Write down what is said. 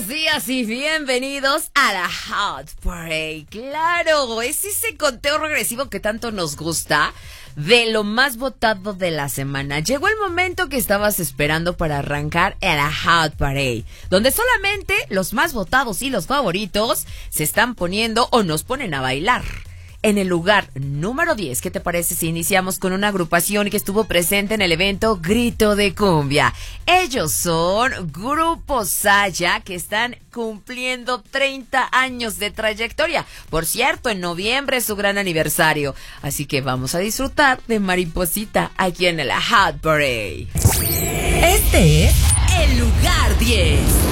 buenos días y bienvenidos a la Hot Parade. Claro, es ese conteo regresivo que tanto nos gusta de lo más votado de la semana. Llegó el momento que estabas esperando para arrancar a la Hot Parade, donde solamente los más votados y los favoritos se están poniendo o nos ponen a bailar. En el lugar número 10, ¿qué te parece si iniciamos con una agrupación que estuvo presente en el evento Grito de Cumbia? Ellos son Grupo Saya, que están cumpliendo 30 años de trayectoria. Por cierto, en noviembre es su gran aniversario. Así que vamos a disfrutar de Mariposita aquí en el Hot Parade. Este es el lugar 10.